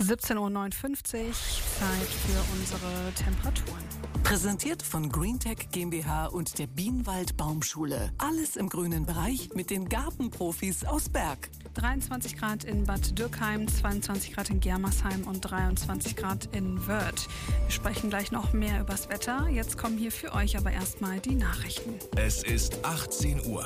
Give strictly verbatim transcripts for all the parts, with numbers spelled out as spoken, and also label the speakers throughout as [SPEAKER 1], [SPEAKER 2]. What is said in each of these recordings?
[SPEAKER 1] siebzehn Uhr neunundfünfzig, Zeit für unsere Temperaturen.
[SPEAKER 2] Präsentiert von Greentech GmbH und der Bienenwald Baumschule. Alles im grünen Bereich mit den Gartenprofis aus Berg.
[SPEAKER 1] dreiundzwanzig Grad in Bad Dürkheim, zweiundzwanzig Grad in Germersheim und dreiundzwanzig Grad in Wörth. Wir sprechen gleich noch mehr übers Wetter. Jetzt kommen hier für euch aber erstmal die Nachrichten.
[SPEAKER 3] Es ist achtzehn Uhr.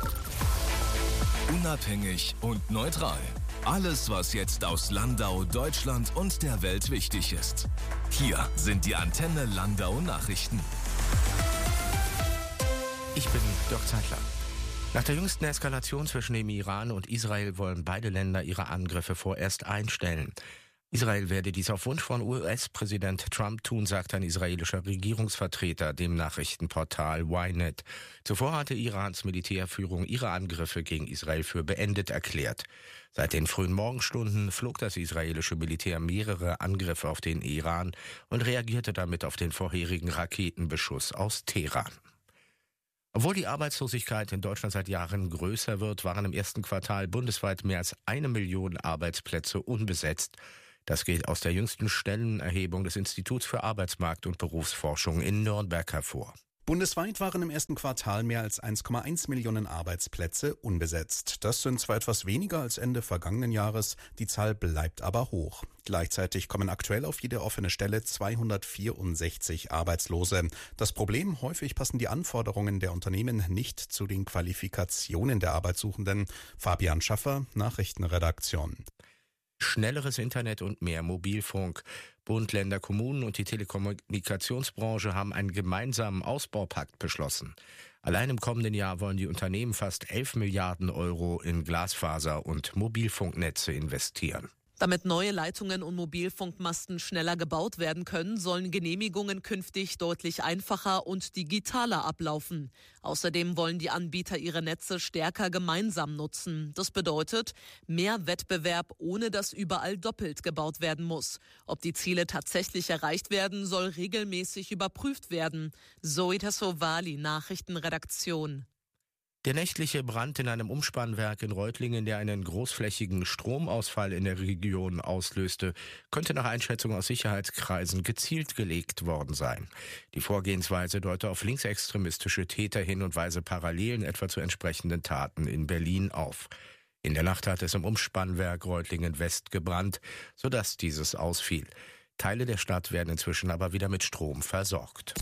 [SPEAKER 3] Unabhängig und neutral. Alles, was jetzt aus Landau, Deutschland und der Welt wichtig ist. Hier sind die Antenne Landau Nachrichten.
[SPEAKER 4] Ich bin Dirk Zeitler. Nach der jüngsten Eskalation zwischen dem Iran und Israel wollen beide Länder ihre Angriffe vorerst einstellen. Israel werde dies auf Wunsch von U S-Präsident Trump tun, sagt ein israelischer Regierungsvertreter dem Nachrichtenportal Ynet. Zuvor hatte Irans Militärführung ihre Angriffe gegen Israel für beendet erklärt. Seit den frühen Morgenstunden flog das israelische Militär mehrere Angriffe auf den Iran und reagierte damit auf den vorherigen Raketenbeschuss aus Teheran. Obwohl die Arbeitslosigkeit in Deutschland seit Jahren größer wird, waren im ersten Quartal bundesweit mehr als eine Million Arbeitsplätze unbesetzt. Das geht aus der jüngsten Stellenerhebung des Instituts für Arbeitsmarkt- und Berufsforschung in Nürnberg hervor.
[SPEAKER 5] Bundesweit waren im ersten Quartal mehr als eins Komma eins Millionen Arbeitsplätze unbesetzt. Das sind zwar etwas weniger als Ende vergangenen Jahres, die Zahl bleibt aber hoch. Gleichzeitig kommen aktuell auf jede offene Stelle zweihundertvierundsechzig Arbeitslose. Das Problem: häufig passen die Anforderungen der Unternehmen nicht zu den Qualifikationen der Arbeitssuchenden. Fabian Schaffer, Nachrichtenredaktion.
[SPEAKER 4] Schnelleres Internet und mehr Mobilfunk. Bund, Länder, Kommunen und die Telekommunikationsbranche haben einen gemeinsamen Ausbaupakt beschlossen. Allein im kommenden Jahr wollen die Unternehmen fast elf Milliarden Euro in Glasfaser- und Mobilfunknetze investieren.
[SPEAKER 6] Damit neue Leitungen und Mobilfunkmasten schneller gebaut werden können, sollen Genehmigungen künftig deutlich einfacher und digitaler ablaufen. Außerdem wollen die Anbieter ihre Netze stärker gemeinsam nutzen. Das bedeutet mehr Wettbewerb, ohne dass überall doppelt gebaut werden muss. Ob die Ziele tatsächlich erreicht werden, soll regelmäßig überprüft werden. Zoe Tassovali, Nachrichtenredaktion.
[SPEAKER 4] Der nächtliche Brand in einem Umspannwerk in Reutlingen, der einen großflächigen Stromausfall in der Region auslöste, könnte nach Einschätzung aus Sicherheitskreisen gezielt gelegt worden sein. Die Vorgehensweise deute auf linksextremistische Täter hin und weise Parallelen etwa zu entsprechenden Taten in Berlin auf. In der Nacht hat es im Umspannwerk Reutlingen West gebrannt, sodass dieses ausfiel. Teile der Stadt werden inzwischen aber wieder mit Strom versorgt.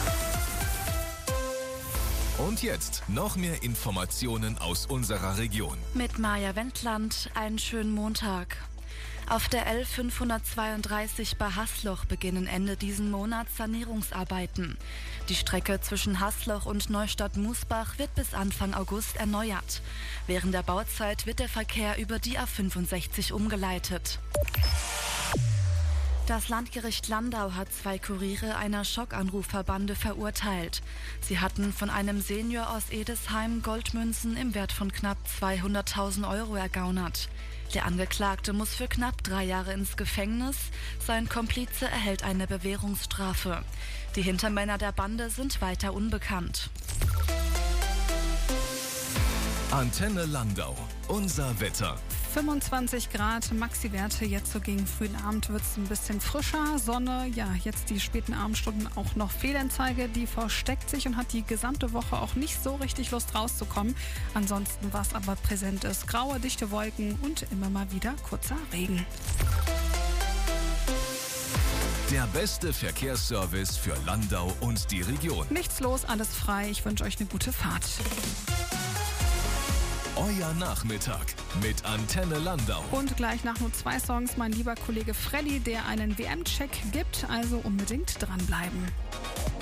[SPEAKER 3] Und jetzt noch mehr Informationen aus unserer Region.
[SPEAKER 7] Mit Maja Wendland, einen schönen Montag. Auf der L fünfhundertzweiunddreißig bei Haßloch beginnen Ende diesen Monats Sanierungsarbeiten. Die Strecke zwischen Haßloch und Neustadt-Musbach wird bis Anfang August erneuert. Während der Bauzeit wird der Verkehr über die A fünfundsechzig umgeleitet. Das Landgericht Landau hat zwei Kuriere einer Schockanrufverbande verurteilt. Sie hatten von einem Senior aus Edesheim Goldmünzen im Wert von knapp zweihunderttausend Euro ergaunert. Der Angeklagte muss für knapp drei Jahre ins Gefängnis. Sein Komplize erhält eine Bewährungsstrafe. Die Hintermänner der Bande sind weiter unbekannt.
[SPEAKER 3] Antenne Landau. Unser Wetter.
[SPEAKER 1] fünfundzwanzig Grad Maxi-Werte, jetzt so gegen frühen Abend wird es ein bisschen frischer. Sonne, ja, jetzt die späten Abendstunden auch noch Fehlanzeige, die versteckt sich und hat die gesamte Woche auch nicht so richtig Lust rauszukommen. Ansonsten, was aber präsent ist, graue, dichte Wolken und immer mal wieder kurzer Regen.
[SPEAKER 3] Der beste Verkehrsservice für Landau und die Region.
[SPEAKER 1] Nichts los, alles frei. Ich wünsche euch eine gute Fahrt.
[SPEAKER 3] Euer Nachmittag mit Antenne Landau.
[SPEAKER 1] Und gleich nach nur zwei Songs mein lieber Kollege Freddy, der einen W M-Check gibt, also unbedingt dranbleiben.